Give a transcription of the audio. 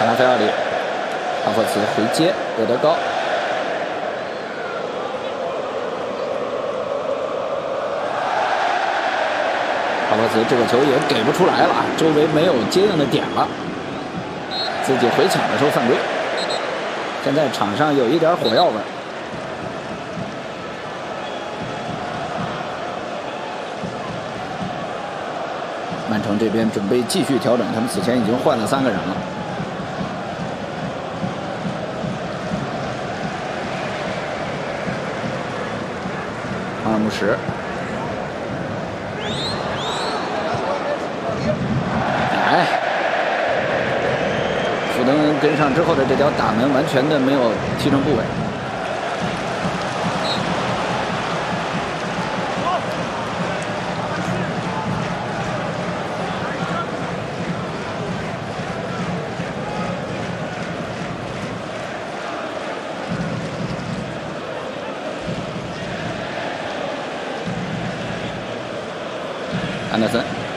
卡拉菲奥里，哈弗茨回接，厄德高。哈弗茨这个球也给不出来了，周围没有接应的点了，自己回抢的时候犯规。现在场上有一点火药味。曼城这边准备继续调整，他们此前已经换了3个人了。阿尔穆什，哎，福登跟上之后的这脚打门完全的没有踢成部位。安德森。